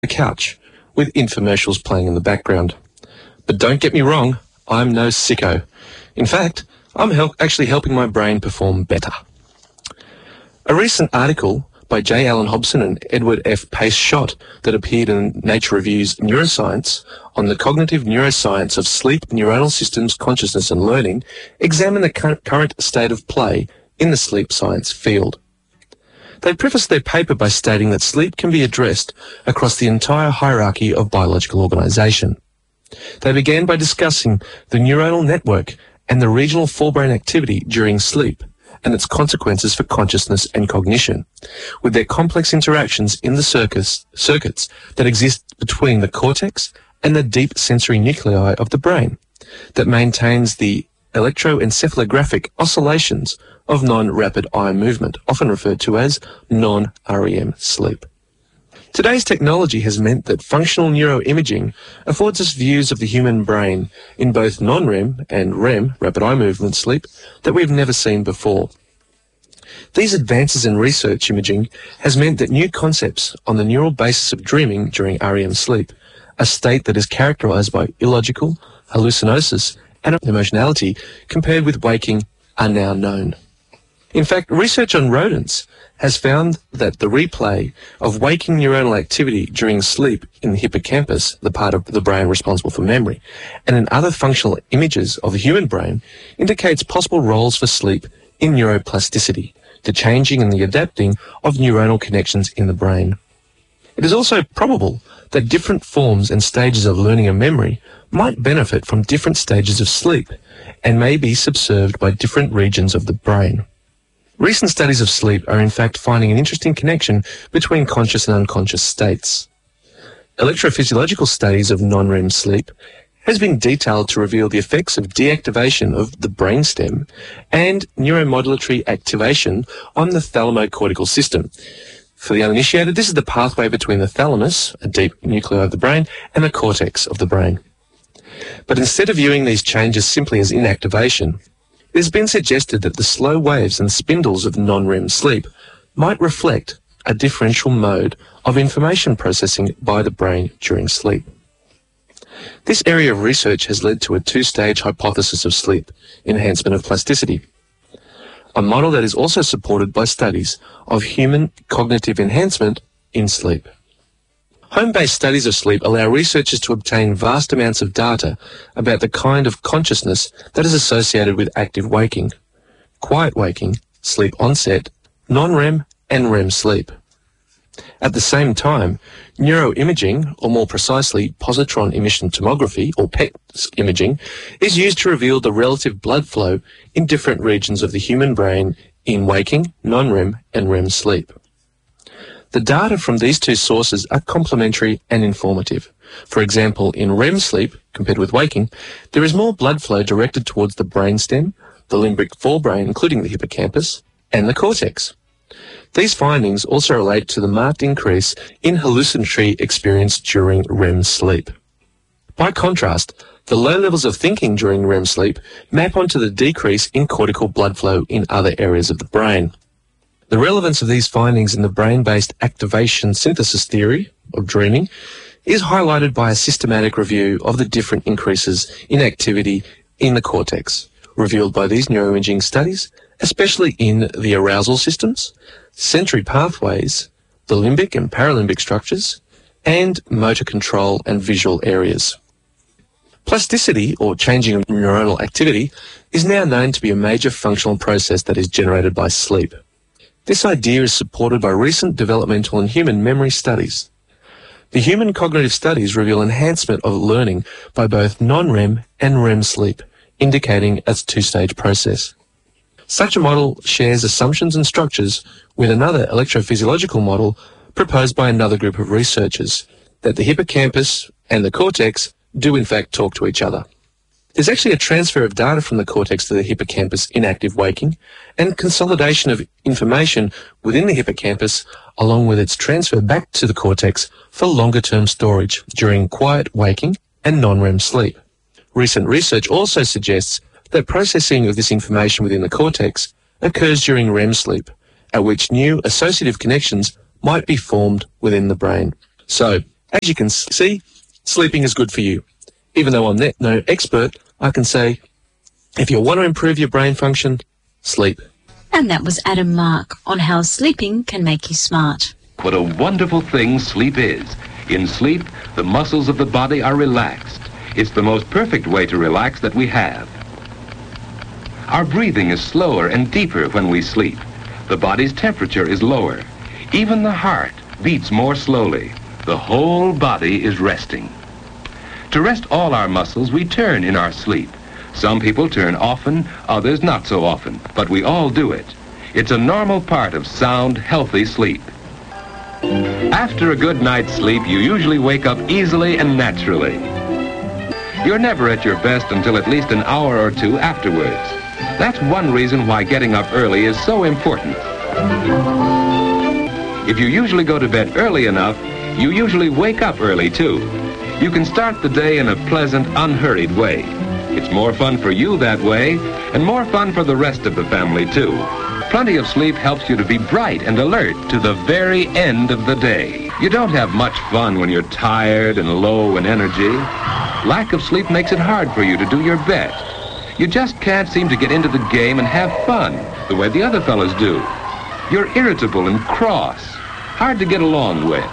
the couch with infomercials playing in the background. But don't get me wrong, I'm no sicko. In fact, I'm actually helping my brain perform better. A recent article by J. Allen Hobson and Edward F. Pace-Schott that appeared in Nature Reviews Neuroscience on the cognitive neuroscience of sleep, neuronal systems, consciousness and learning examined the current state of play in the sleep science field. They prefaced their paper by stating that sleep can be addressed across the entire hierarchy of biological organisation. They began by discussing the neuronal network and the regional forebrain activity during sleep and its consequences for consciousness and cognition, with their complex interactions in the circuits that exist between the cortex and the deep sensory nuclei of the brain that maintains the electroencephalographic oscillations of non-rapid eye movement, often referred to as non-REM sleep. Today's technology has meant that functional neuroimaging affords us views of the human brain in both non-REM and REM, rapid eye movement sleep, that we've never seen before. These advances in research imaging has meant that new concepts on the neural basis of dreaming during REM sleep, a state that is characterized by illogical, hallucinosis, and emotionality compared with waking, are now known. In fact, research on rodents has found that the replay of waking neuronal activity during sleep in the hippocampus, the part of the brain responsible for memory, and in other functional images of the human brain indicates possible roles for sleep in neuroplasticity, the changing and the adapting of neuronal connections in the brain. It is also probable that different forms and stages of learning and memory might benefit from different stages of sleep and may be subserved by different regions of the brain. Recent studies of sleep are in fact finding an interesting connection between conscious and unconscious states. Electrophysiological studies of non-REM sleep has been detailed to reveal the effects of deactivation of the brainstem and neuromodulatory activation on the thalamocortical system. For the uninitiated, this is the pathway between the thalamus, a deep nuclei of the brain, and the cortex of the brain. But instead of viewing these changes simply as inactivation, it has been suggested that the slow waves and spindles of non-REM sleep might reflect a differential mode of information processing by the brain during sleep. This area of research has led to a two-stage hypothesis of sleep enhancement of plasticity, a model that is also supported by studies of human cognitive enhancement in sleep. Home-based studies of sleep allow researchers to obtain vast amounts of data about the kind of consciousness that is associated with active waking, quiet waking, sleep onset, non-REM and REM sleep. At the same time, neuroimaging, or more precisely positron emission tomography, or PET imaging, is used to reveal the relative blood flow in different regions of the human brain in waking, non-REM and REM sleep. The data from these two sources are complementary and informative. For example, in REM sleep, compared with waking, there is more blood flow directed towards the brainstem, the limbic forebrain, including the hippocampus, and the cortex. These findings also relate to the marked increase in hallucinatory experience during REM sleep. By contrast, the low levels of thinking during REM sleep map onto the decrease in cortical blood flow in other areas of the brain. The relevance of these findings in the brain-based activation synthesis theory of dreaming is highlighted by a systematic review of the different increases in activity in the cortex, revealed by these neuroimaging studies, especially in the arousal systems, sensory pathways, the limbic and paralimbic structures, and motor control and visual areas. Plasticity, or changing of neuronal activity, is now known to be a major functional process that is generated by sleep. This idea is supported by recent developmental and human memory studies. The human cognitive studies reveal enhancement of learning by both non-REM and REM sleep, indicating a two-stage process. Such a model shares assumptions and structures with another electrophysiological model proposed by another group of researchers, that the hippocampus and the cortex do in fact talk to each other. There's actually a transfer of data from the cortex to the hippocampus in active waking and consolidation of information within the hippocampus along with its transfer back to the cortex for longer-term storage during quiet waking and non-REM sleep. Recent research also suggests that processing of this information within the cortex occurs during REM sleep, at which new associative connections might be formed within the brain. So, As you can see, sleeping is good for you. Even though I'm no expert, I can say, if you want to improve your brain function, sleep. And that was Adam Mark on how sleeping can make you smart. What a wonderful thing sleep is. In sleep, the muscles of the body are relaxed. It's the most perfect way to relax that we have. Our breathing is slower and deeper when we sleep. The body's temperature is lower. Even the heart beats more slowly. The whole body is resting. To rest all our muscles, we turn in our sleep. Some people turn often, others not so often, but we all do it. It's a normal part of sound, healthy sleep. After a good night's sleep, you usually wake up easily and naturally. You're never at your best until at least an hour or two afterwards. That's one reason why getting up early is so important. If you usually go to bed early enough, you usually wake up early too. You can start the day in a pleasant, unhurried way. It's more fun for you that way, and more fun for the rest of the family too. Plenty of sleep helps you to be bright and alert to the very end of the day. You don't have much fun when you're tired and low in energy. Lack of sleep makes it hard for you to do your best. You just can't seem to get into the game and have fun the way the other fellas do. You're irritable and cross, hard to get along with.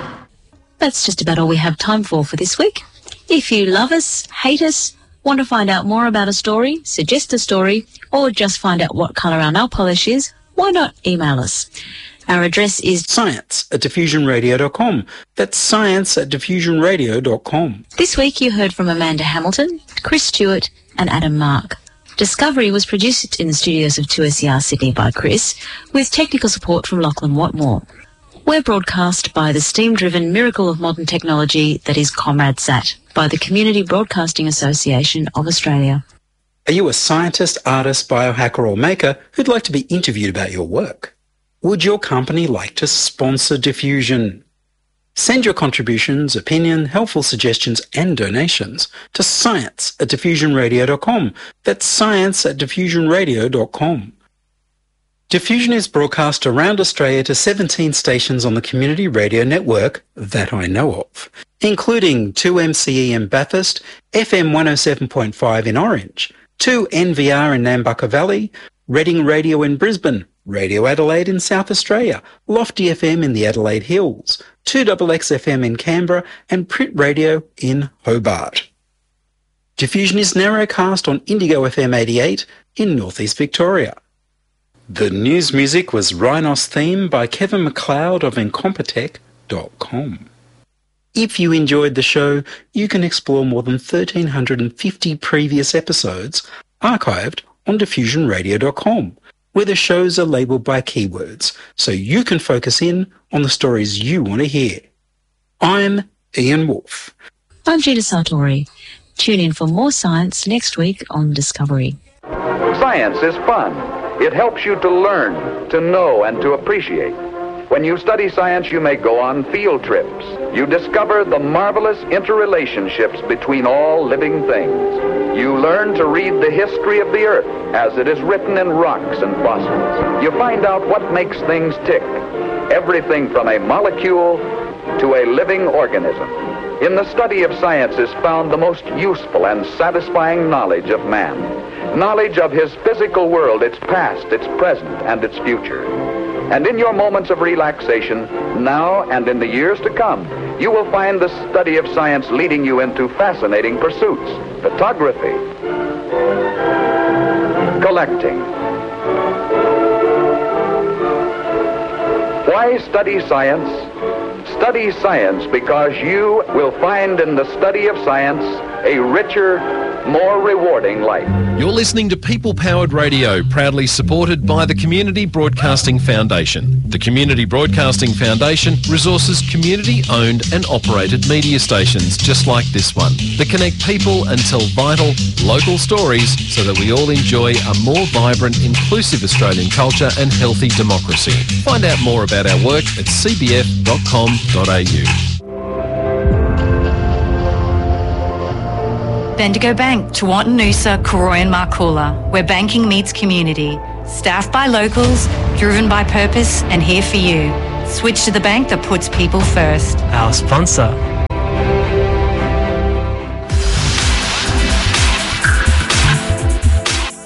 That's just about all we have time for this week. If you love us, hate us, want to find out more about a story, suggest a story, or just find out what colour our nail polish is, why not email us? Our address is science@diffusionradio.com. That's science@diffusionradio.com. This week you heard from Amanda Hamilton, Chris Stewart and Adam Mark. Discovery was produced in the studios of 2SER Sydney by Chris, with technical support from Lachlan Watmore. We're broadcast by the steam-driven miracle of modern technology that is ComradSat by the Community Broadcasting Association of Australia. Are you a scientist, artist, biohacker or maker who'd like to be interviewed about your work? Would your company like to sponsor Diffusion? Send your contributions, opinion, helpful suggestions and donations to science@diffusionradio.com. That's science@diffusionradio.com. Diffusion is broadcast around Australia to 17 stations on the Community Radio Network that I know of, including 2MCE in Bathurst, FM 107.5 in Orange, 2NVR in Nambucca Valley, Reading Radio in Brisbane, Radio Adelaide in South Australia, Lofty FM in the Adelaide Hills, 2XX FM in Canberra, and Print Radio in Hobart. Diffusion is narrowcast on Indigo FM 88 in Northeast Victoria. The news music was Rhinos Theme by Kevin MacLeod of Incompetech.com. If you enjoyed the show, you can explore more than 1,350 previous episodes archived on diffusionradio.com, where the shows are labelled by keywords, so you can focus in on the stories you want to hear. I'm Ian Wolfe. I'm Gina Sartori. Tune in for more science next week on Discovery. Science is fun. It helps you to learn, to know, and to appreciate. When you study science, you may go on field trips. You discover the marvelous interrelationships between all living things. You learn to read the history of the Earth as it is written in rocks and fossils. You find out what makes things tick, everything from a molecule to a living organism. In the study of science is found the most useful and satisfying knowledge of man. Knowledge of his physical world, its past, its present, and its future. And in your moments of relaxation, now and in the years to come, you will find the study of science leading you into fascinating pursuits. Photography, collecting. Why study science? Study science because you will find in the study of science a richer, more rewarding life. You're listening to People Powered Radio, proudly supported by the Community Broadcasting Foundation. The Community Broadcasting Foundation resources community-owned and operated media stations just like this one that connect people and tell vital, local stories so that we all enjoy a more vibrant, inclusive Australian culture and healthy democracy. Find out more about our work at cbf.com.au. Bendigo Bank, Tewantin Noosa, Koroy and Markoola, where banking meets community. Staffed by locals, driven by purpose and here for you. Switch to the bank that puts people first. Our sponsor,